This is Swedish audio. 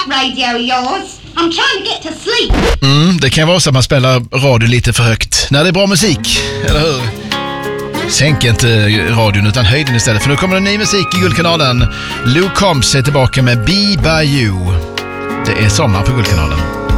that radio of yours. I'm trying to get to sleep. Det kan vara så att man spelar radio lite för högt. När det är bra musik, eller hur? Sänk inte radion utan höj den istället. För nu kommer en ny musik i Guldkanalen. Luke Combs är tillbaka med Be By You. Det är sommar på Guldkanalen.